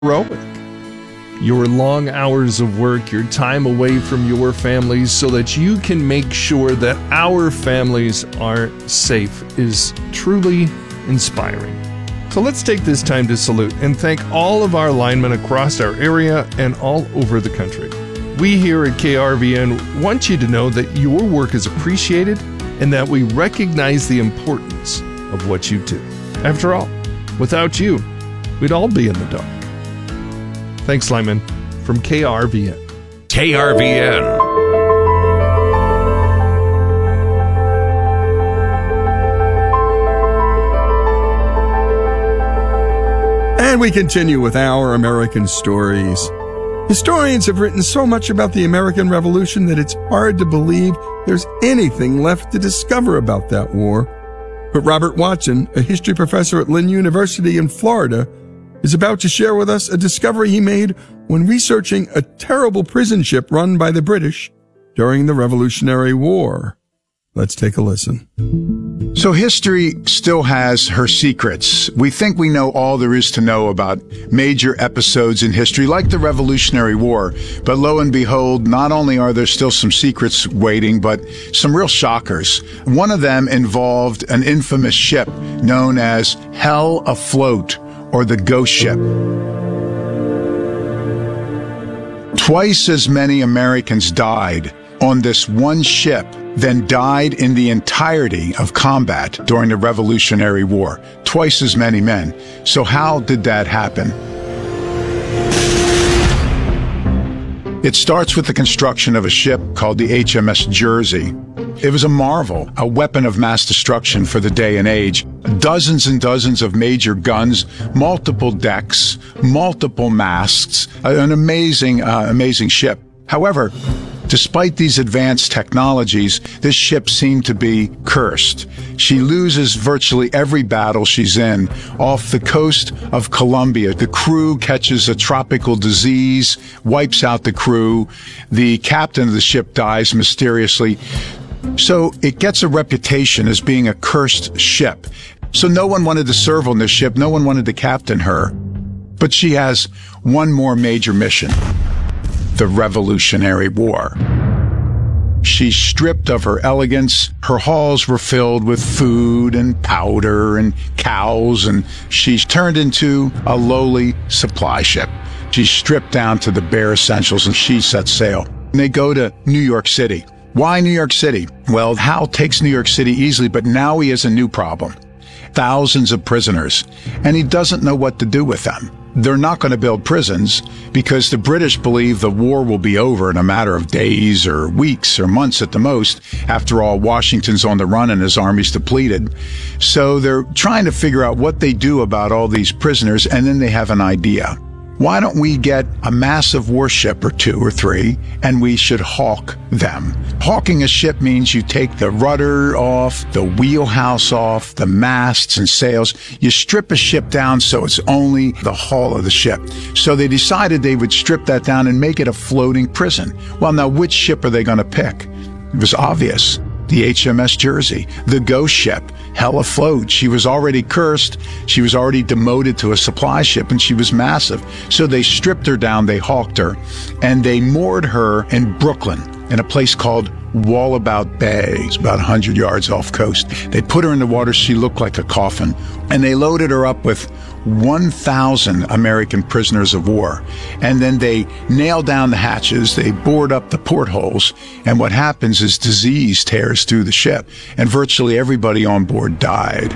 heroic. Your long hours of work, your time away from your families so that you can make sure that our families are safe is truly inspiring. So let's take this time to salute and thank all of our linemen across our area and all over the country. We here at KRVN want you to know that your work is appreciated and that we recognize the importance of what you do. After all, without you, we'd all be in the dark. Thanks, lineman, from KRVN. KRVN. And we continue with our American stories. Historians have written so much about the American Revolution that it's hard to believe there's anything left to discover about that war. But Robert Watson, a history professor at Lynn University in Florida, is about to share with us a discovery he made when researching a terrible prison ship run by the British during the Revolutionary War. Let's take a listen. So history still has her secrets. We think we know all there is to know about major episodes in history, like the Revolutionary War. But lo and behold, not only are there still some secrets waiting, but some real shockers. One of them involved an infamous ship known as Hell Afloat, or the Ghost Ship. Twice as many Americans died on this one ship than died in the entirety of combat during the Revolutionary War. Twice as many men. So how did that happen? It starts with the construction of a ship called the HMS Jersey. It was a marvel, a weapon of mass destruction for the day and age. Dozens and dozens of major guns, multiple decks, multiple masts, an amazing ship. However, despite these advanced technologies, this ship seemed to be cursed. She loses virtually every battle she's in. Off the coast of Colombia, the crew catches a tropical disease, wipes out the crew. The captain of the ship dies mysteriously. So it gets a reputation as being a cursed ship. So no one wanted to serve on this ship. No one wanted to captain her. But she has one more major mission: the Revolutionary War. She's stripped of her elegance. Her halls were filled with food and powder and cows, and she's turned into a lowly supply ship. She's stripped down to the bare essentials, and she sets sail. And they go to New York City. Why New York City? Well, Hal takes New York City easily, but now he has a new problem. Thousands of prisoners, and he doesn't know what to do with them. They're not going to build prisons because the British believe the war will be over in a matter of days or weeks or months at the most. After all, Washington's on the run and his army's depleted. So they're trying to figure out what they do about all these prisoners, and then they have an idea. Why don't we get a massive warship or two or three, and we should hawk them? Hawking a ship means you take the rudder off, the wheelhouse off, the masts and sails. You strip a ship down so it's only the hull of the ship. So they decided they would strip that down and make it a floating prison. Well, now which ship are they going to pick? It was obvious. The HMS Jersey, the Ghost Ship, Hell Afloat. She was already cursed. She was already demoted to a supply ship, and she was massive. So they stripped her down, they hawked her, and they moored her in Brooklyn, in a place called Wallabout Bay. It's about 100 yards off coast. They put her in the water. She looked like a coffin. And they loaded her up with 1,000 American prisoners of war. And then they nailed down the hatches. They bored up the portholes. And what happens is disease tears through the ship. And virtually everybody on board died.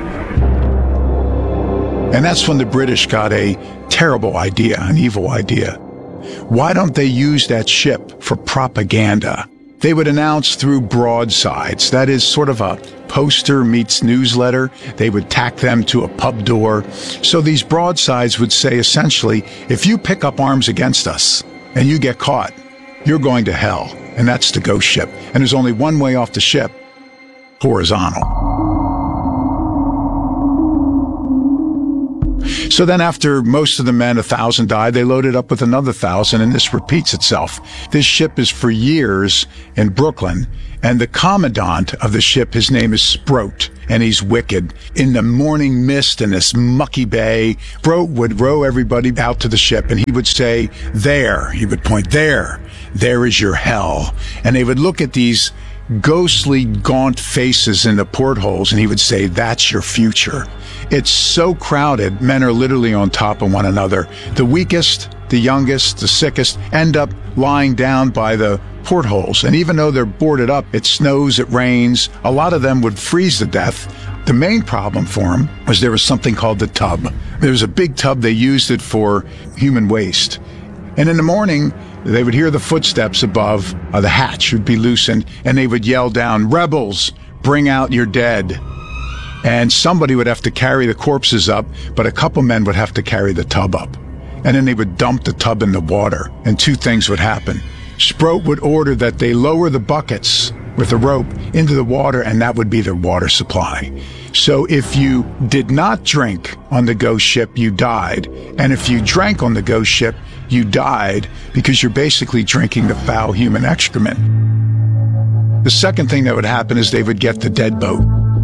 And that's when the British got a terrible idea, an evil idea. Why don't they use that ship for propaganda? They would announce through broadsides. That is sort of a poster meets newsletter. They would tack them to a pub door. So these broadsides would say essentially, if you pick up arms against us and you get caught, you're going to hell. And that's the Ghost Ship. And there's only one way off the ship: horizontal. So then after most of the men, 1,000 died, they loaded up with another 1,000, and this repeats itself. This ship is for years in Brooklyn, and the commandant of the ship, his name is Sproat, and he's wicked. In the morning mist in this mucky bay, Sproat would row everybody out to the ship, and he would say, there, he would point, there is your hell. And they would look at these ghostly, gaunt faces in the portholes, and he would say, that's your future. It's so crowded, men are literally on top of one another. The weakest, the youngest, the sickest end up lying down by the portholes. And even though they're boarded up, it snows, it rains, a lot of them would freeze to death. The main problem for them was there was something called the tub. There was a big tub, they used it for human waste. And in the morning, they would hear the footsteps above, the hatch would be loosened, and they would yell down, rebels, bring out your dead. And somebody would have to carry the corpses up, but a couple men would have to carry the tub up. And then they would dump the tub in the water, and two things would happen. Sproat would order that they lower the buckets with a rope into the water, and that would be their water supply. So if you did not drink on the ghost ship, you died. And if you drank on the ghost ship, you died because you're basically drinking the foul human excrement. The second thing that would happen is they would get the dead boat.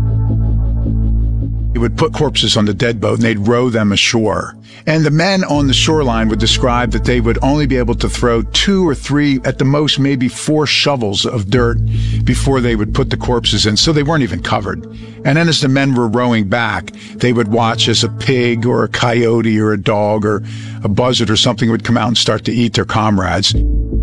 They would put corpses on the dead boat and they'd row them ashore. And the men on the shoreline would describe that they would only be able to throw 2 or 3, at the most maybe 4 shovels of dirt before they would put the corpses in, so they weren't even covered. And then as the men were rowing back, they would watch as a pig or a coyote or a dog or a buzzard or something would come out and start to eat their comrades.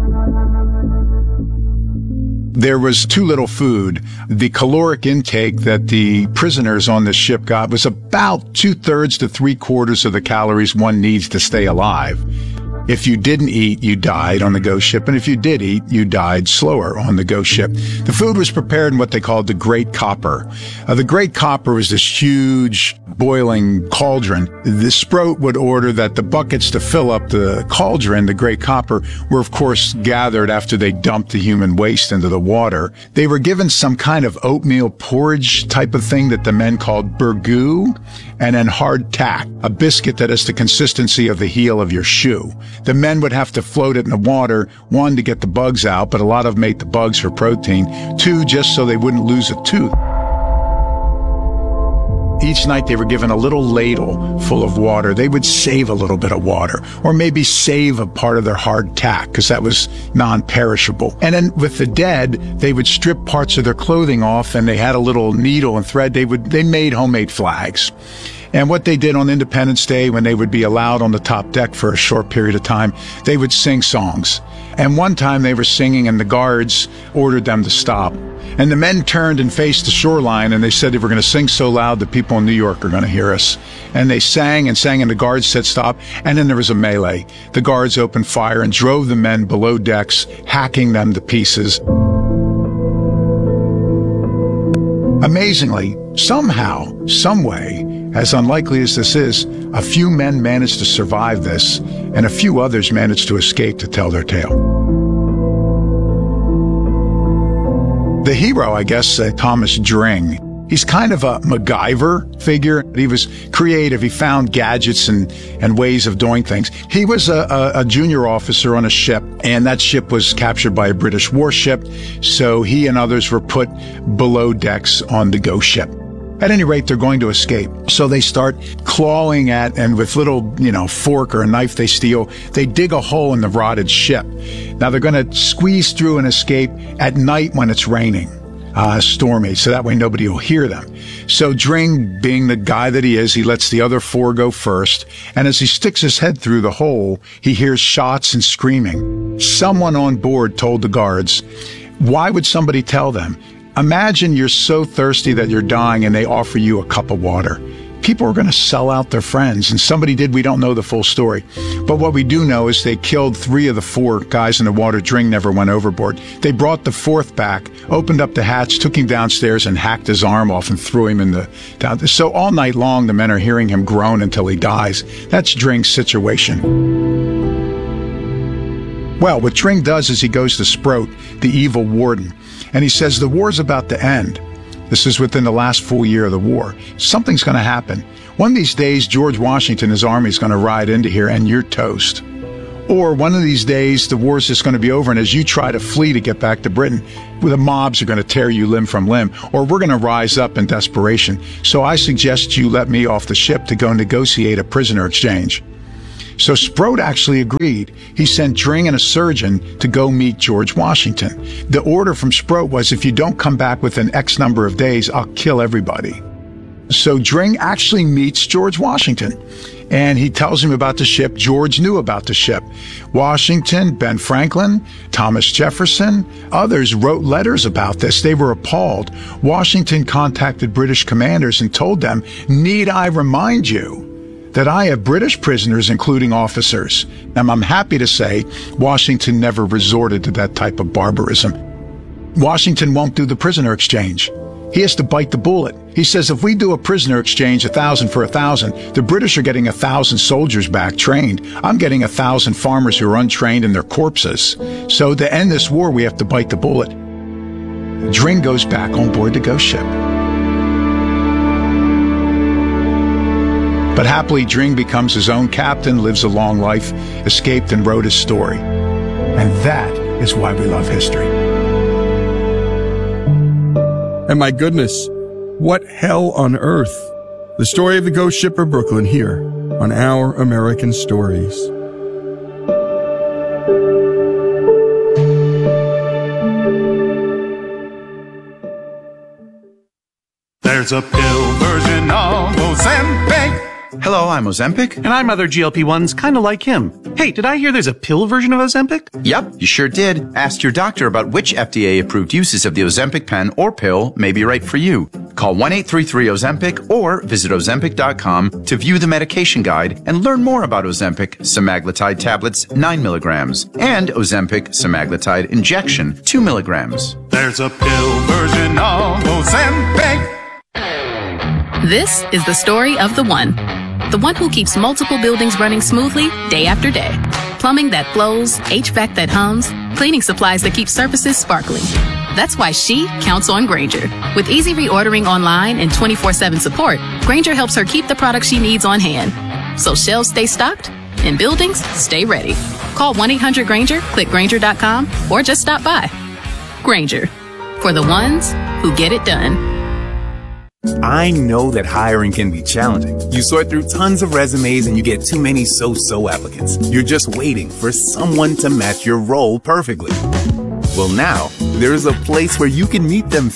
There was too little food. The caloric intake that the prisoners on this ship got was about 2/3 to 3/4 of the calories one needs to stay alive. If you didn't eat, you died on the ghost ship, and if you did eat, you died slower on the ghost ship. The food was prepared in what they called the Great Copper. The Great Copper was this huge boiling cauldron. The Sproat would order that the buckets to fill up the cauldron, the Great Copper, were of course gathered after they dumped the human waste into the water. They were given some kind of oatmeal porridge type of thing that the men called burgoo, and then hard tack, a biscuit that has the consistency of the heel of your shoe. The men would have to float it in the water, 1, to get the bugs out, but a lot of them ate the bugs for protein, 2, just so they wouldn't lose a tooth. Each night they were given a little ladle full of water. They would save a little bit of water, or maybe save a part of their hard tack, because that was non-perishable. And then with the dead, they would strip parts of their clothing off, and they had a little needle and thread. They made homemade flags. And what they did on Independence Day, when they would be allowed on the top deck for a short period of time, they would sing songs. And one time they were singing and the guards ordered them to stop. And the men turned and faced the shoreline and they said they were going to sing so loud that people in New York are going to hear us. And they sang and sang and the guards said stop. And then there was a melee. The guards opened fire and drove the men below decks, hacking them to pieces. Amazingly, somehow, some way, as unlikely as this is, a few men managed to survive this, and a few others managed to escape to tell their tale. The hero, I guess, Thomas Dring. He's kind of a MacGyver figure. He was creative. He found gadgets and ways of doing things. He was a junior officer on a ship, and that ship was captured by a British warship, so he and others were put below decks on the ghost ship. At any rate, they're going to escape. So they start clawing at, and with little, fork or a knife they steal, they dig a hole in the rotted ship. Now they're going to squeeze through and escape at night when it's raining, stormy, so that way nobody will hear them. So Dring, being the guy that he is, he lets the other 4 go first. And as he sticks his head through the hole, he hears shots and screaming. Someone on board told the guards. Why would somebody tell them? Imagine you're so thirsty that you're dying and they offer you a cup of water. People are going to sell out their friends, and somebody did. We don't know the full story. But what we do know is they killed 3 of the 4 guys in the water. Dring never went overboard. They brought the 4th back, opened up the hatch, took him downstairs, and hacked his arm off and threw him down. So all night long, the men are hearing him groan until he dies. That's Dring's situation. Well, what Dring does is he goes to Sproat, the evil warden, and he says, the war's about to end. This is within the last full year of the war. Something's going to happen. One of these days, George Washington and his army is going to ride into here and you're toast. Or one of these days, the war's just going to be over, and as you try to flee to get back to Britain, the mobs are going to tear you limb from limb, or we're going to rise up in desperation. So I suggest you let me off the ship to go negotiate a prisoner exchange. So Sproat actually agreed. He sent Dring and a surgeon to go meet George Washington. The order from Sproat was, if you don't come back within X number of days, I'll kill everybody. So Dring actually meets George Washington, and he tells him about the ship. George knew about the ship. Washington, Ben Franklin, Thomas Jefferson, others wrote letters about this. They were appalled. Washington contacted British commanders and told them, "Need I remind you that I have British prisoners, including officers?" And I'm happy to say Washington never resorted to that type of barbarism. Washington won't do the prisoner exchange. He has to bite the bullet. He says, if we do a prisoner exchange, 1,000 for 1,000, the British are getting 1,000 soldiers back trained. I'm getting 1,000 farmers who are untrained and their corpses. So to end this war, we have to bite the bullet. Dring goes back on board the ghost ship. But happily, Dring becomes his own captain, lives a long life, escaped and wrote his story. And that is why we love history. And my goodness, what hell on earth? The story of the ghost shipper Brooklyn here on Our American Stories. There's a pill version of Ozempic. Hello, I'm Ozempic. And I'm other GLP-1s kind of like him. Hey, did I hear there's a pill version of Ozempic? Yep, you sure did. Ask your doctor about which FDA-approved uses of the Ozempic pen or pill may be right for you. Call 1-833-OZEMPIC or visit Ozempic.com to view the medication guide and learn more about Ozempic semaglutide tablets 9 milligrams and Ozempic semaglutide injection 2 milligrams. There's a pill version of Ozempic. This is the story of the one who keeps multiple buildings running smoothly day after day. Plumbing that flows, HVAC that hums, cleaning supplies that keep surfaces sparkling. That's why she counts on Grainger. With easy reordering online and 24/7 support, Grainger helps her keep the products she needs on hand. So shelves stay stocked and buildings stay ready. Call 1-800-GRAINGER, click Grainger.com, or just stop by. Grainger, for the ones who get it done. I know that hiring can be challenging. You sort through tons of resumes and you get too many so-so applicants. You're just waiting for someone to match your role perfectly. Well, now, there's a place where you can meet them